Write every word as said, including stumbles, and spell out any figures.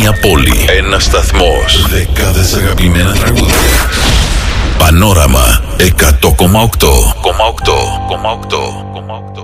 Μία πόλη, ένας σταθμός, δεκάδες αγαπημένα τραγούδια. Πανόραμα εκατό κόμμα οκτώ.